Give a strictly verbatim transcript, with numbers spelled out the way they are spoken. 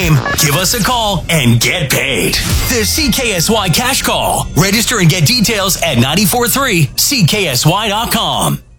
game, give us a call and get paid. The C K S Y Cash Call. Register and get details at nine four three C K S Y dot com.